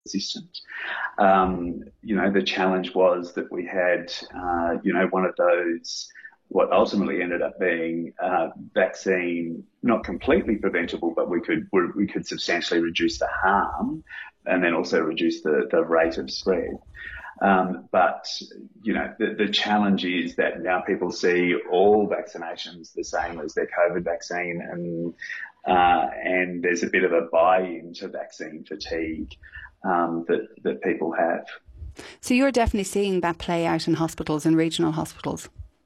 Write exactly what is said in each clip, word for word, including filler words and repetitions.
resistant. Um, you know, the challenge was that we had, uh, you know, one of those, what ultimately ended up being uh, vaccine, not completely preventable, but we could we could substantially reduce the harm and then also reduce the, the rate of spread. Um, but, you know, the, the challenge is that now people see all vaccinations the same as their COVID vaccine, and uh, and there's a bit of a buy-in to vaccine fatigue um, that, that people have. So you're definitely seeing that play out in hospitals and regional hospitals?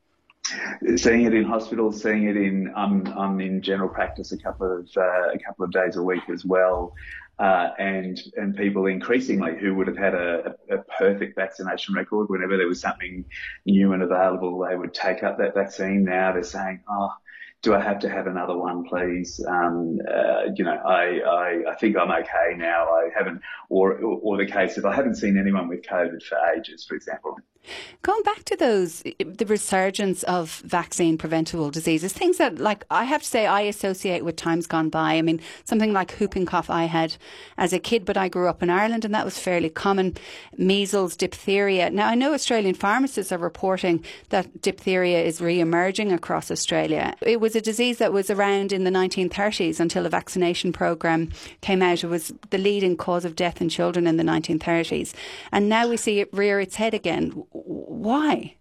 Seeing it in hospitals, seeing it in, I'm, I'm in general practice a couple of, uh, a couple of days a week as well. Uh, and, and people increasingly who would have had a, a perfect vaccination record, whenever there was something new and available, they would take up that vaccine. Now they're saying, oh, do I have to have another one, please? Um, uh, you know, I, I, I think I'm okay now. I haven't, or, or, or the case of I haven't seen anyone with COVID for ages, for example. Going back to those, the resurgence of vaccine preventable diseases, things that, like, I have to say I associate with times gone by. I mean, something like whooping cough I had as a kid, but I grew up in Ireland and that was fairly common. Measles, diphtheria. Now, I know Australian pharmacists are reporting that diphtheria is re-emerging across Australia. It was a disease that was around in the nineteen thirties until a vaccination programme came out. It was the leading cause of death in children in the nineteen thirties. And now we see it rear its head again. Why?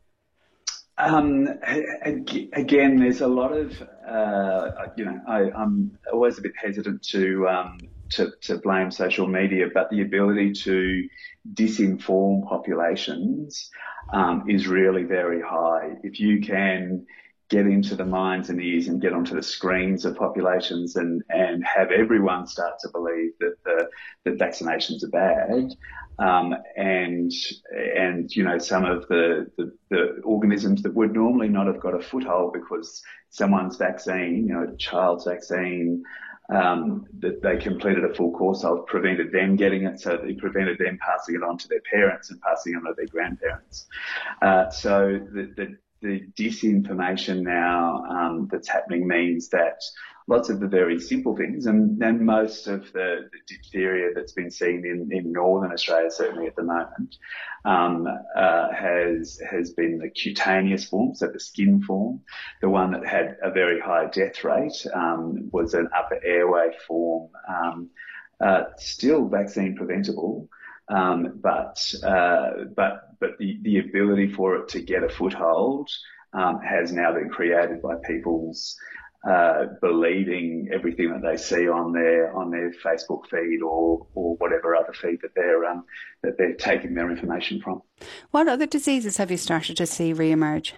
Um, again, there's a lot of, uh, you know, I, I'm always a bit hesitant to, um, to, to blame social media, but the ability to disinform populations um, is really very high. If you can get into the minds and ears and get onto the screens of populations and, and have everyone start to believe that the, that vaccinations are bad, um, and, and, you know, some of the, the, the organisms that would normally not have got a foothold because someone's vaccine, you know, a child's vaccine, um, that they completed a full course of, prevented them getting it, so they prevented them passing it on to their parents and passing it on to their grandparents. Uh, so the, the The disinformation now um, that's happening means that lots of the very simple things, and, and most of the, the diphtheria that's been seen in, in northern Australia, certainly at the moment, um, uh, has has been the cutaneous form, so the skin form. The one that had a very high death rate um, was an upper airway form, um, uh, still vaccine preventable. Um, but, uh, but, but the, the ability for it to get a foothold, um, has now been created by people's, uh, believing everything that they see on their, on their Facebook feed or, or whatever other feed that they're, um, that they're taking their information from. What other diseases have you started to see re-emerge?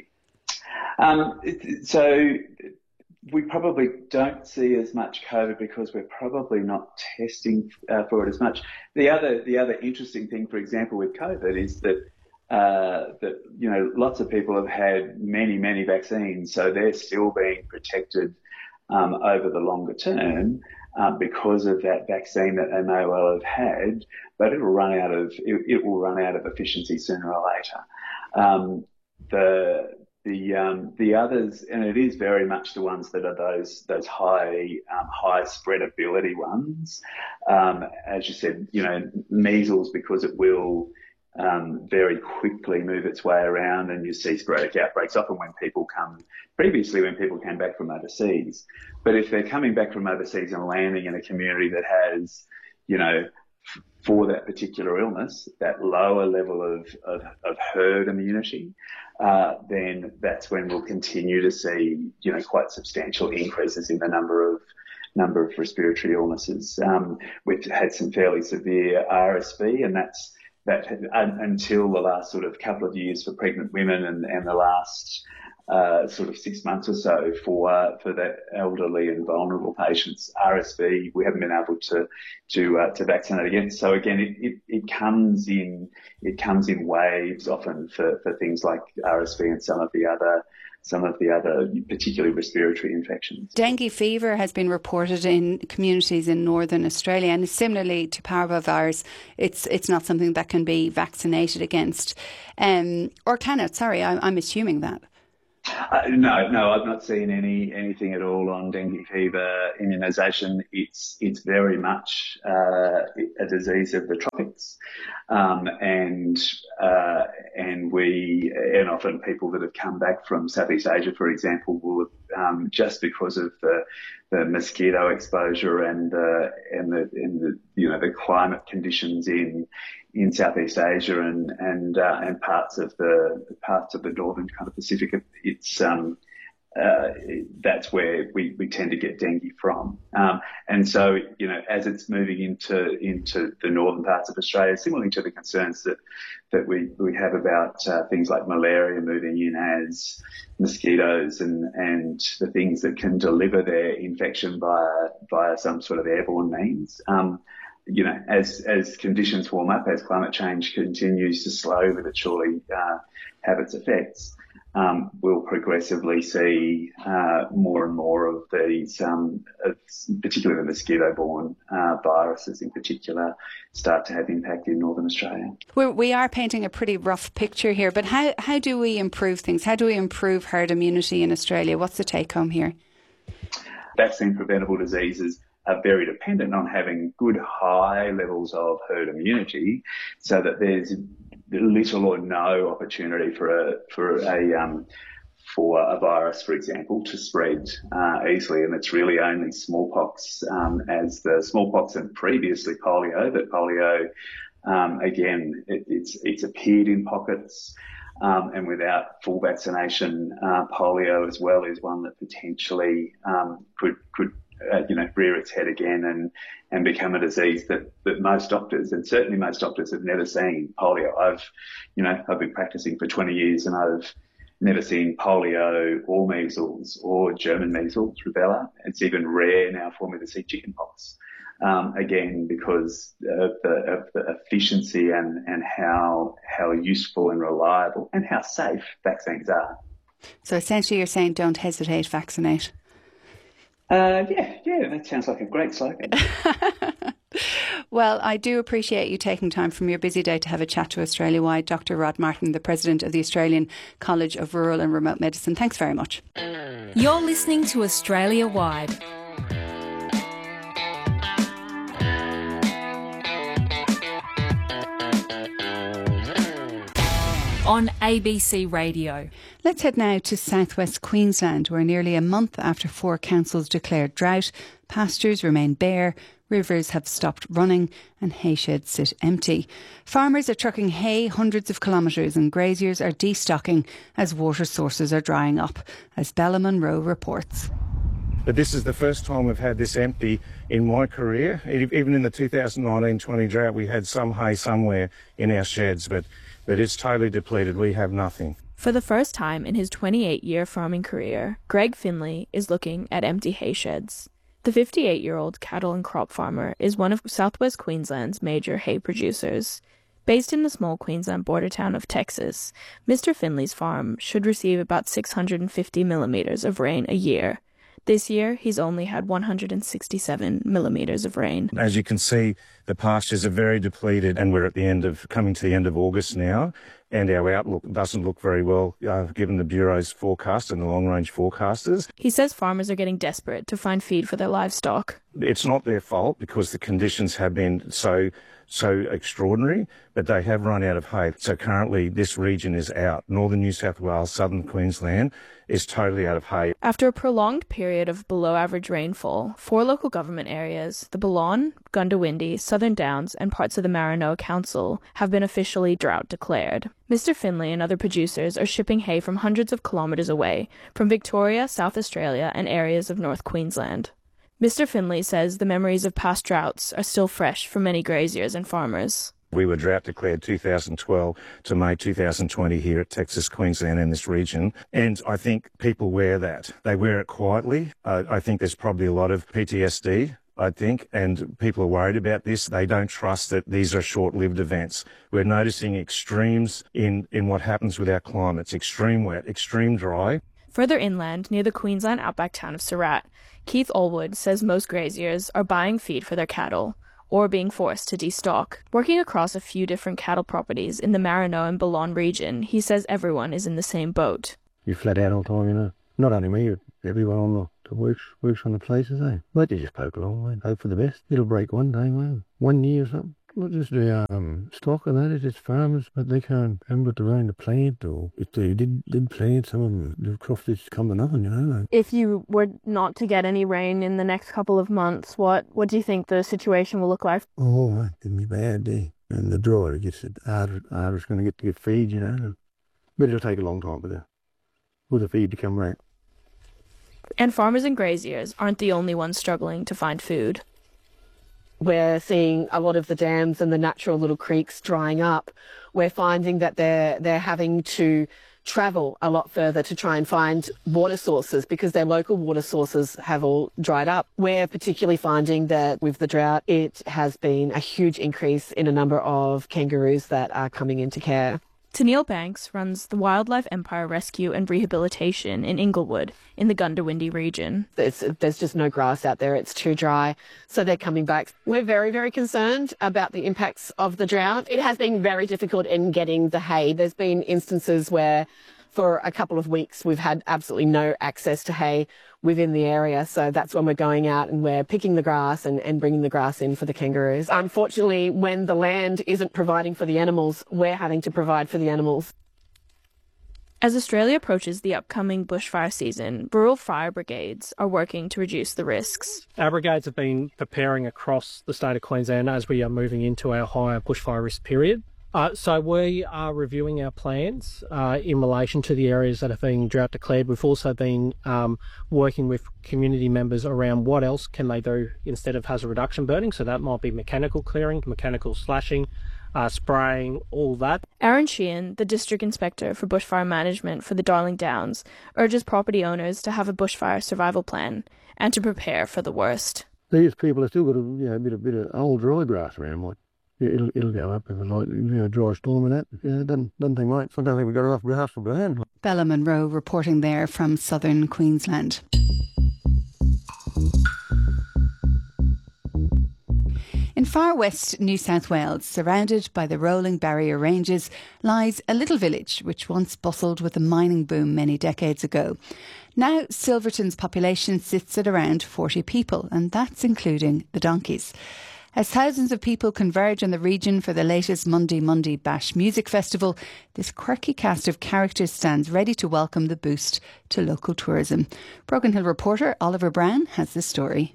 Um, it, so, we probably don't see as much COVID because we're probably not testing uh, for it as much. The other, the other interesting thing, for example, with COVID is that, uh, that, you know, lots of people have had many, many vaccines, so they're still being protected, um, over the longer term, uh, because of that vaccine that they may well have had, but it'll run out of, it, it will run out of efficiency sooner or later. Um, the, The um, the others, and it is very much the ones that are those those high um, high spreadability ones. Um, as you said, you know, measles, because it will um, very quickly move its way around, and you see sporadic outbreaks often when people come. Previously, when people came back from overseas, but if they're coming back from overseas and landing in a community that has, you know, for that particular illness, that lower level of, of, of herd immunity, uh, then that's when we'll continue to see, you know, quite substantial increases in the number of number of respiratory illnesses. Um, we've had some fairly severe R S V, and that's that un, until the last sort of couple of years for pregnant women, and, and the last Uh, sort of six months or so for uh, for the elderly and vulnerable patients. R S V, we haven't been able to to uh, to vaccinate against. So again, it, it, it comes in it comes in waves often for, for things like R S V and some of the other some of the other particularly respiratory infections. Dengue fever has been reported in communities in northern Australia, and similarly to parvovirus, it's it's not something that can be vaccinated against, um, or can it? Sorry, I, I'm assuming that. Uh, no, no, I've not seen any anything at all on dengue fever immunisation. It's it's very much uh, a disease of the tropics, um, and uh, and we and often people that have come back from Southeast Asia, for example, will have, um, just because of the the mosquito exposure and the and the and the you know the climate conditions in in Southeast Asia and and uh, and parts of the parts of the northern kind of Pacific, it's um uh, that's where we, we tend to get dengue from. Um, and so, you know, as it's moving into into the northern parts of Australia, similarly to the concerns that that we, we have about uh, things like malaria moving in as mosquitoes and, and the things that can deliver their infection via via some sort of airborne means. Um, you know, as as conditions warm up, as climate change continues to slowly but surely uh, have its effects, um, we'll progressively see uh, more and more of these, um, of particularly the mosquito-borne uh, viruses in particular, start to have impact in Northern Australia. We're, we are painting a pretty rough picture here, but how, how do we improve things? How do we improve herd immunity in Australia? What's the take-home here? Vaccine-preventable diseases are very dependent on having good high levels of herd immunity, so that there's little or no opportunity for a for a um, for a virus, for example, to spread uh, easily. And it's really only smallpox, um, as the smallpox and previously polio. But polio, um, again, it, it's it's appeared in pockets. Um, and without full vaccination, uh, polio as well is one that potentially um, could could uh, you know rear its head again and and become a disease that, that most doctors, and certainly most doctors, have never seen. Polio. I've you know I've been practicing for twenty years and I've never seen polio or measles or German measles, rubella. It's even rare now for me to see chickenpox. Um, again, because of the, of the efficiency and, and how how useful and reliable and how safe vaccines are. So essentially you're saying don't hesitate, vaccinate. Uh, yeah, yeah, that sounds like a great slogan. Well, I do appreciate you taking time from your busy day to have a chat to Australia-wide. Doctor Rod Martin, the President of the Australian College of Rural and Remote Medicine. Thanks very much. You're listening to Australia-wide. On A B C Radio. Let's head now to southwest Queensland, where nearly a month after four councils declared drought, pastures remain bare, rivers have stopped running and hay sheds sit empty. Farmers are trucking hay hundreds of kilometres and graziers are destocking as water sources are drying up, as Bella Munro reports. But this is the first time we've had this empty in my career. Even in the two thousand nineteen twenty drought, we had some hay somewhere in our sheds, but but it's totally depleted. We have nothing. For the first time in his twenty-eight-year farming career, Greg Finley is looking at empty hay sheds. The fifty-eight-year-old cattle and crop farmer is one of southwest Queensland's major hay producers. Based in the small Queensland border town of Texas, Mister Finley's farm should receive about six hundred fifty millimetres of rain a year. This year, he's only had one hundred sixty-seven millimetres of rain. As you can see, the pastures are very depleted, and we're at the end of coming to the end of August now, and our outlook doesn't look very well, uh, given the Bureau's forecast and the long-range forecasters. He says farmers are getting desperate to find feed for their livestock. It's not their fault because the conditions have been so so extraordinary, but they have run out of hay. So currently this region is out. Northern New South Wales, southern Queensland is totally out of hay. After a prolonged period of below average rainfall, four local government areas, the Balonne, Goondiwindi, Southern Downs and parts of the Maranoa Council, have been officially drought declared. Mister Finley and other producers are shipping hay from hundreds of kilometres away, from Victoria, South Australia and areas of North Queensland. Mister Finley says the memories of past droughts are still fresh for many graziers and farmers. We were drought declared two thousand twelve to May two thousand twenty here at Texas, Queensland and this region. And I think people wear that. They wear it quietly. Uh, I think there's probably a lot of P T S D, I think, and people are worried about this. They don't trust that these are short-lived events. We're noticing extremes in, in what happens with our climates. Extreme wet, extreme dry. Further inland, near the Queensland outback town of Surat, Keith Allwood says most graziers are buying feed for their cattle, or being forced to destock. Working across a few different cattle properties in the Maranoa and Balonne region, he says everyone is in the same boat. you're flat out all the time, you know. Not only me, everyone on the that works works on the places, eh? But you just poke along, mate. Hope for the best. It'll break one day, mate. One year or something. Not just the um, stock of that, it's just farmers, but they can't haven't got the rain to plant, or if they did did plant, some of them, the crops just come to nothing, you know. Like. If you were not to get any rain in the next couple of months, what, what do you think the situation will look like? Oh, mate, it'll be bad, eh? And the drier it gets, the harder, harder it's going to get to get feed, you know. But it'll take a long time for the, for the feed to come right. And farmers and graziers aren't the only ones struggling to find food. We're seeing a lot of the dams and the natural little creeks drying up. We're finding that they're they're having to travel a lot further to try and find water sources because their local water sources have all dried up. We're particularly finding that with the drought, it has been a huge increase in a number of kangaroos that are coming into care. Tennille Banks runs the Wildlife Empire Rescue and Rehabilitation in Inglewood in the Goondiwindi region. It's, there's just no grass out there. It's too dry. So they're coming back. We're very, very concerned about the impacts of the drought. It has been very difficult in getting the hay. There's been instances where for a couple of weeks we've had absolutely no access to hay within the area. So that's when we're going out and we're picking the grass and, and bringing the grass in for the kangaroos. Unfortunately, when the land isn't providing for the animals, we're having to provide for the animals. As Australia approaches the upcoming bushfire season, rural fire brigades are working to reduce the risks. Our brigades have been preparing across the state of Queensland as we are moving into our higher bushfire risk period. Uh, so we are reviewing our plans uh, in relation to the areas that have been drought declared. We've also been um, working with community members around what else can they do instead of hazard reduction burning. So that might be mechanical clearing, mechanical slashing, uh, spraying, all that. Aaron Sheehan, the District Inspector for Bushfire Management for the Darling Downs, urges property owners to have a bushfire survival plan and to prepare for the worst. These people have still got a, you know, a bit, a bit of old dry grass around, like. It'll it'll go up if a light, you know, dry storm and that. Yeah, doesn't doesn't think right. I don't think we've got enough grass to burn. Bella Monroe reporting there from southern Queensland. In far west New South Wales, surrounded by the rolling barrier ranges, lies a little village which once bustled with a mining boom many decades ago. Now Silverton's population sits at around forty people, and that's including the donkeys. As thousands of people converge on the region for the latest Monday Monday Bash Music Festival, this quirky cast of characters stands ready to welcome the boost to local tourism. Broken Hill reporter Oliver Brown has the story.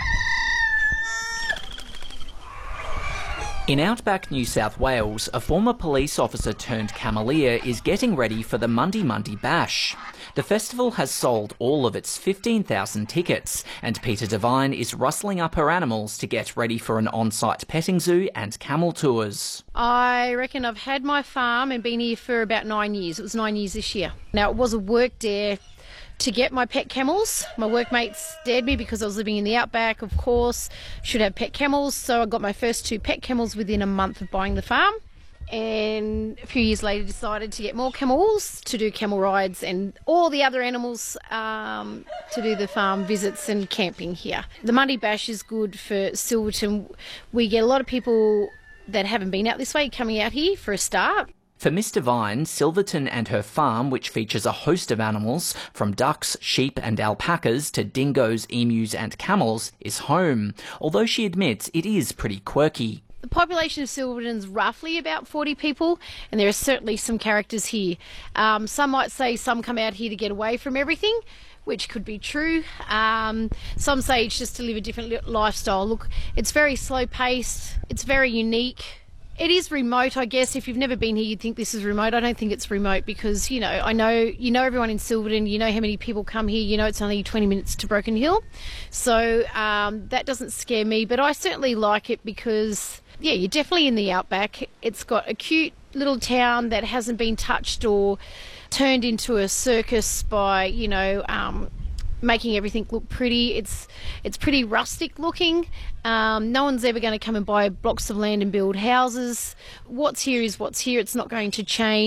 In outback New South Wales, a former police officer turned cameleer is getting ready for the Monday Monday Bash. The festival has sold all of its fifteen thousand tickets, and Peter Devine is rustling up her animals to get ready for an on-site petting zoo and camel tours. I reckon I've had my farm and been here for about nine years. It was nine years this year. Now, it was a work dare to get my pet camels. My workmates dared me because I was living in the outback, of course, should have pet camels. So I got my first two pet camels within a month of buying the farm. And a few years later decided to get more camels to do camel rides and all the other animals um, to do the farm visits and camping here. The Monday Bash is good for Silverton. We get a lot of people that haven't been out this way coming out here for a start. For Miss Devine, Silverton and her farm, which features a host of animals, from ducks, sheep and alpacas to dingoes, emus and camels, is home, although she admits it is pretty quirky. The population of Silverton is roughly about forty people, and there are certainly some characters here. Um, some might say some come out here to get away from everything, which could be true. Um, some say it's just to live a different lifestyle. Look, it's very slow paced, it's very unique. It is remote, I guess. If you've never been here, you'd think this is remote. I don't think it's remote because, you know, I know, you know everyone in Silverton, you know how many people come here, you know it's only twenty minutes to Broken Hill. So um, that doesn't scare me, but I certainly like it because, yeah, you're definitely in the outback. It's got a cute little town that hasn't been touched or turned into a circus by, you know, um, making everything look pretty. It's it's pretty rustic looking. Um, no one's ever going to come and buy blocks of land and build houses. What's here is what's here. It's not going to change.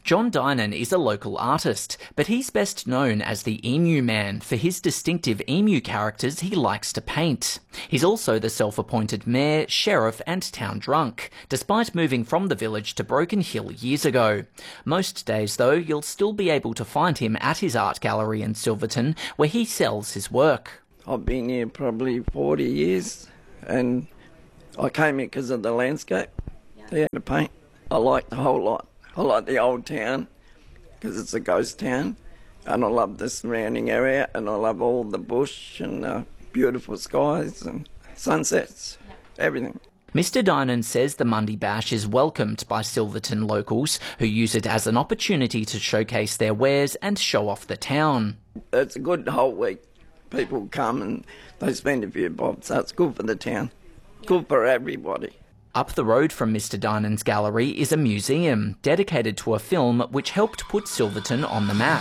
John Dinan is a local artist, but he's best known as the Emu Man for his distinctive emu characters he likes to paint. He's also the self-appointed mayor, sheriff and town drunk, despite moving from the village to Broken Hill years ago. Most days, though, you'll still be able to find him at his art gallery in Silverton, where he sells his work. I've been here probably forty years, and I came here because of the landscape. Yeah, to paint. I like the whole lot. I like the old town because it's a ghost town, and I love the surrounding area, and I love all the bush and the beautiful skies and sunsets, everything. Mister Dinan says the Monday Bash is welcomed by Silverton locals who use it as an opportunity to showcase their wares and show off the town. It's a good whole week. People come and they spend a few bob, so it's good for the town, good for everybody. Up the road from Mister Dinan's gallery is a museum dedicated to a film which helped put Silverton on the map.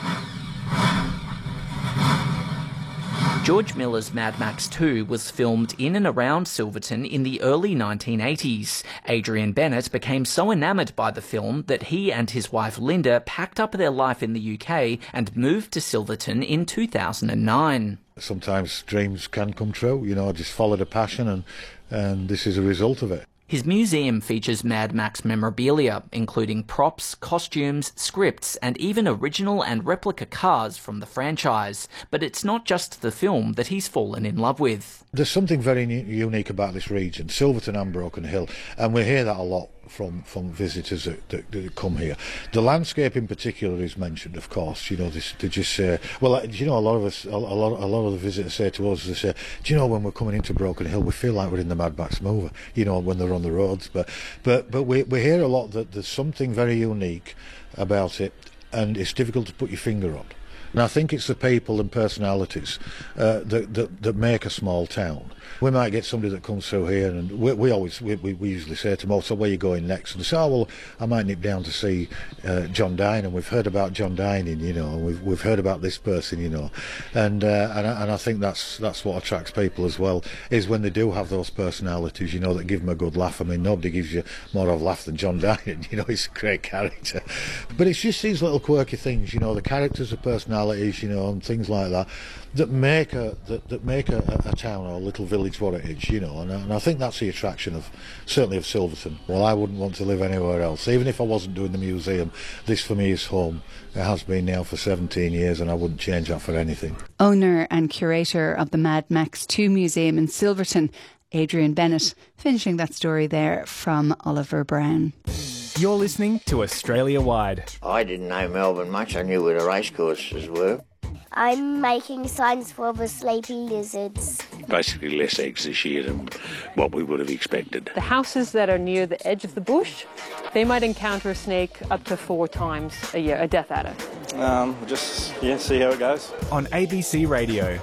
George Miller's Mad Max two was filmed in and around Silverton in the early nineteen eighties. Adrian Bennett became so enamoured by the film that he and his wife Linda packed up their life in the U K and moved to Silverton in two thousand nine. Sometimes dreams can come true, you know, I just followed a passion and, and this is a result of it. His museum features Mad Max memorabilia, including props, costumes, scripts, and even original and replica cars from the franchise. But it's not just the film that he's fallen in love with. There's something very unique about this region, Silverton and Broken Hill, and we hear that a lot from, from visitors that, that, that come here. The landscape in particular is mentioned, of course. You know, they, they just say, well, you know, a lot of us, a lot, a lot of the visitors say to us, they say, do you know, when we're coming into Broken Hill, we feel like we're in the Mad Max movie, you know, when they're on the roads. But, but, but we, we hear a lot that there's something very unique about it, and it's difficult to put your finger on. And I think it's the people and personalities uh, that, that that make a small town. We might get somebody that comes through here, and we, we always we, we usually say to them, "Oh, so where are you going next?" And they say, "Oh, well, I might nip down to see uh, John Dinan. We've heard about John Dinan, you know, and we've we've heard about this person, you know." And uh, and I, and I think that's that's what attracts people as well, is when they do have those personalities, you know, that give them a good laugh. I mean, nobody gives you more of a laugh than John Dinan. You know, he's a great character. But it's just these little quirky things, you know, the characters, the personalities, you know, and things like that, that make a that, that make a, a town or a little village what it is, you know. And, and I think that's the attraction of certainly of Silverton. Well, I wouldn't want to live anywhere else, even if I wasn't doing the museum. This for me is home. It has been now for seventeen years, and I wouldn't change that for anything. Owner and curator of the Mad Max two Museum in Silverton, Adrian Bennett, finishing that story there from Oliver Brown. You're listening to Australia Wide. I didn't know Melbourne much. I knew where the racecourses were. I'm making signs for the sleepy lizards. Basically less eggs this year than what we would have expected. The houses that are near the edge of the bush, they might encounter a snake up to four times a year, a death adder. Um, just, yeah, see how it goes. On A B C Radio.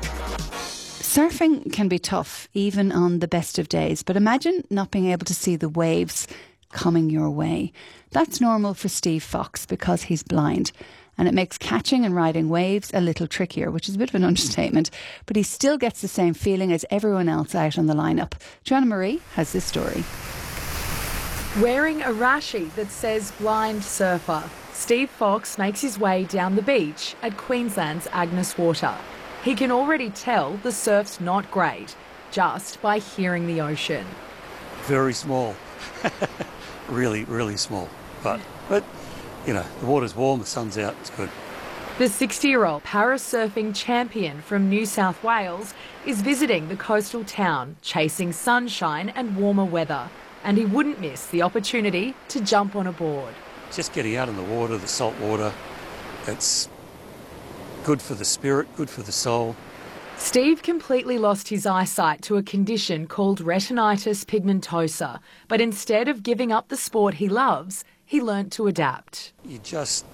Surfing can be tough, even on the best of days, but imagine not being able to see the waves coming your way. That's normal for Steve Fox because he's blind, and it makes catching and riding waves a little trickier, which is a bit of an understatement, but he still gets the same feeling as everyone else out on the lineup. Joanna Marie has this story. Wearing a rashi that says blind surfer, Steve Fox makes his way down the beach at Queensland's Agnes Water. He can already tell the surf's not great just by hearing the ocean. Very small. Really, really small. But, but, you know, the water's warm, the sun's out, it's good. The sixty-year-old parasurfing champion from New South Wales is visiting the coastal town, chasing sunshine and warmer weather. And he wouldn't miss the opportunity to jump on a board. Just getting out in the water, the salt water, it's good for the spirit, good for the soul. Steve completely lost his eyesight to a condition called retinitis pigmentosa, but instead of giving up the sport he loves, he learnt to adapt. You just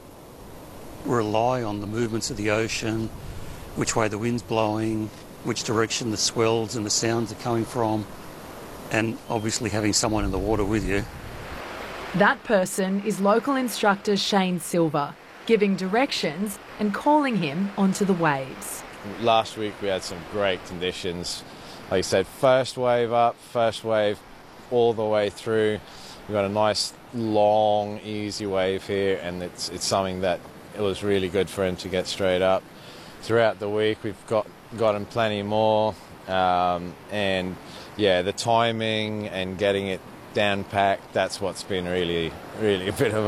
rely on the movements of the ocean, which way the wind's blowing, which direction the swells and the sounds are coming from, and obviously having someone in the water with you. That person is local instructor Shane Silver, giving directions and calling him onto the waves. Last week we had some great conditions. Like I said, first wave up, first wave all the way through. we've got a nice, long, easy wave here, and it's it's something that it was really good for him to get straight up. Throughout the week, we've got gotten plenty more, um, and yeah, the timing and getting it down packed, that's what's been really, really a bit of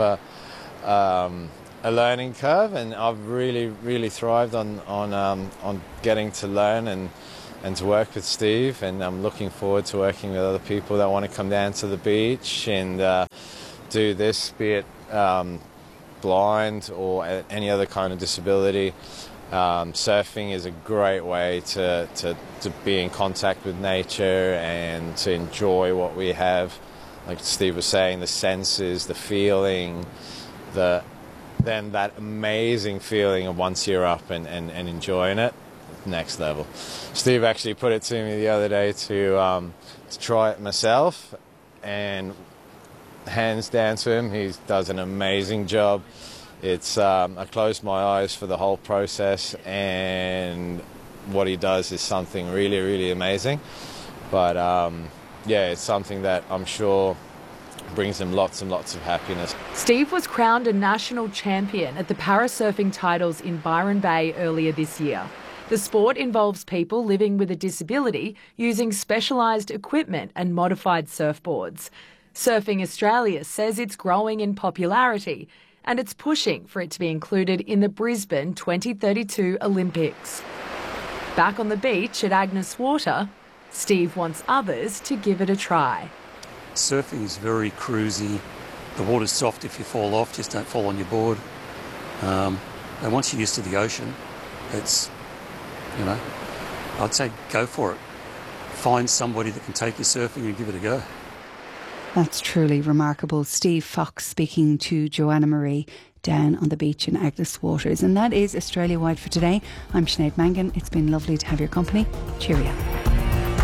a um, a learning curve, and I've really, really thrived on on um, on getting to learn and and to work with Steve, and I'm looking forward to working with other people that want to come down to the beach and uh, do this, be it um, blind or any other kind of disability. Um, surfing is a great way to, to, to be in contact with nature and to enjoy what we have. Like Steve was saying, the senses, the feeling, the then that amazing feeling of once you're up and, and, and enjoying it, next level. Steve actually put it to me the other day to, um, to try it myself, and hands down to him, he does an amazing job. It's um, I closed my eyes for the whole process, and what he does is something really, really amazing. But um, yeah, it's something that I'm sure brings him lots and lots of happiness. Steve was crowned a national champion at the parasurfing titles in Byron Bay earlier this year. The sport involves people living with a disability using specialised equipment and modified surfboards. Surfing Australia says it's growing in popularity, and it's pushing for it to be included in the Brisbane twenty thirty-two Olympics. Back on the beach at Agnes Water, Steve wants others to give it a try. Surfing is very cruisy. The water's soft if you fall off, just don't fall on your board. Um, and once you're used to the ocean, it's, you know, I'd say go for it. Find somebody that can take you surfing and give it a go. That's truly remarkable. Steve Fox speaking to Joanna Marie down on the beach in Agnes Waters. And that is Australia Wide for today. I'm Sinead Mangan. It's been lovely to have your company. Cheerio.